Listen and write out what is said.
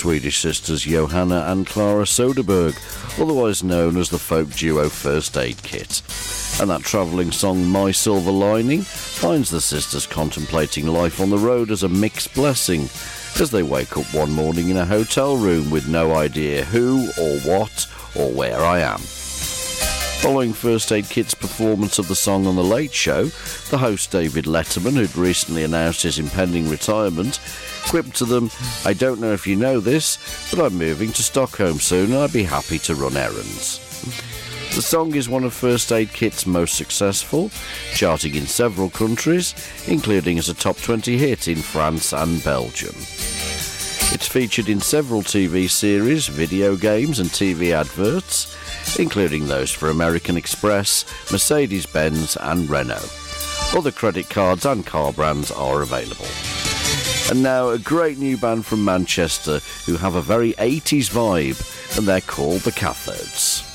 Swedish sisters Johanna and Clara Soderberg, otherwise known as the folk duo First Aid Kit. And that travelling song My Silver Lining finds the sisters contemplating life on the road as a mixed blessing, as they wake up one morning in a hotel room with no idea who or what or where I am. Following First Aid Kit's performance of the song on The Late Show, the host David Letterman, who'd recently announced his impending retirement, quipped to them, "I don't know if you know this, but I'm moving to Stockholm soon and I'd be happy to run errands." The song is one of First Aid Kit's most successful, charting in several countries, including as a top 20 hit in France and Belgium. It's featured in several TV series, video games and TV adverts, including those for American Express, Mercedes-Benz and Renault. Other credit cards and car brands are available. And now a great new band from Manchester who have a very 80s vibe, and they're called The Cathodes.